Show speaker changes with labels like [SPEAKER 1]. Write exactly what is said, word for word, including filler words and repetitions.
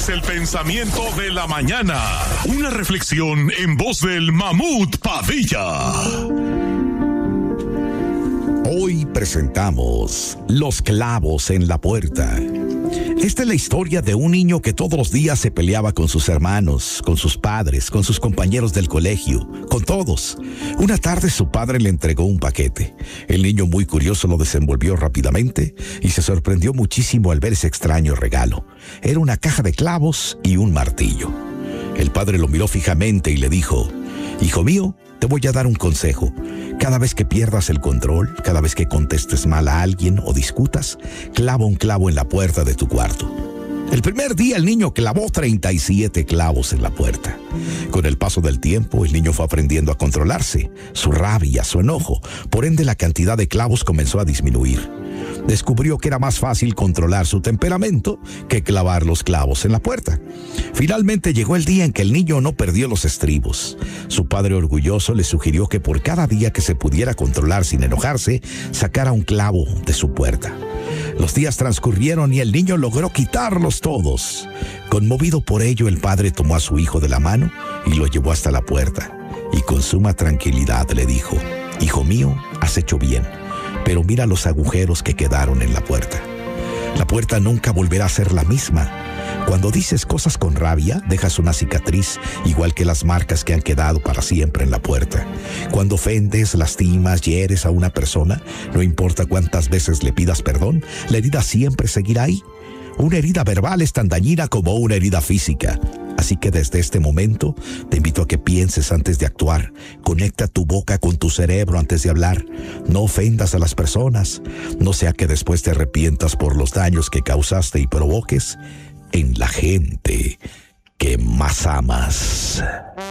[SPEAKER 1] es el pensamiento de la mañana. Una reflexión en voz del Mamut Padilla.
[SPEAKER 2] Hoy presentamos Los clavos en la puerta. Esta es la historia de un niño que todos los días se peleaba con sus hermanos, con sus padres, con sus compañeros del colegio, con todos. Una tarde su padre le entregó un paquete. El niño, muy curioso, lo desenvolvió rápidamente y se sorprendió muchísimo al ver ese extraño regalo. Era una caja de clavos y un martillo. El padre lo miró fijamente y le dijo: «Hijo mío, te voy a dar un consejo. Cada vez que pierdas el control, cada vez que contestes mal a alguien o discutas, clava un clavo en la puerta de tu cuarto». El primer día el niño clavó treinta y siete clavos en la puerta. Con el paso del tiempo, el niño fue aprendiendo a controlarse, su rabia, su enojo. Por ende, la cantidad de clavos comenzó a disminuir. Descubrió que era más fácil controlar su temperamento que clavar los clavos en la puerta. Finalmente llegó el día en que el niño no perdió los estribos. Su padre, orgulloso, le sugirió que por cada día que se pudiera controlar sin enojarse, sacara un clavo de su puerta. Los días transcurrieron y el niño logró quitarlos todos. Conmovido por ello, el padre tomó a su hijo de la mano y lo llevó hasta la puerta. Y con suma tranquilidad le dijo: «Hijo mío, has hecho bien, pero mira los agujeros que quedaron en la puerta. La puerta nunca volverá a ser la misma. Cuando dices cosas con rabia, dejas una cicatriz, igual que las marcas que han quedado para siempre en la puerta. Cuando ofendes, lastimas, hieres a una persona, no importa cuántas veces le pidas perdón, la herida siempre seguirá ahí. Una herida verbal es tan dañina como una herida física. Así que desde este momento te invito a que pienses antes de actuar. Conecta tu boca con tu cerebro antes de hablar. No ofendas a las personas, no sea que después te arrepientas por los daños que causaste y provoques en la gente que más amas».